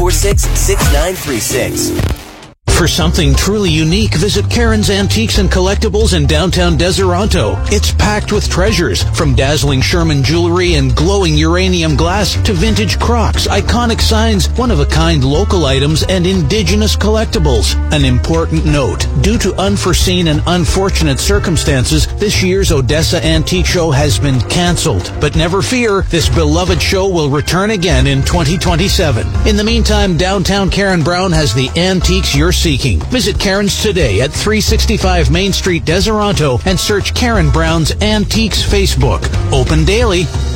846-6936. For something truly unique, visit Karen's Antiques and Collectibles in downtown Deseronto. It's packed with treasures, from dazzling Sherman jewelry and glowing uranium glass to vintage Crocs, iconic signs, one-of-a-kind local items, and indigenous collectibles. An important note: due to unforeseen and unfortunate circumstances, this year's Odessa Antique Show has been canceled. But never fear, this beloved show will return again in 2027. In the meantime, downtown Karen Brown has the antiques you're seeking. Visit Karen's today at 365 Main Street, Deseronto, and search Karen Brown's Antiques Facebook. Open daily.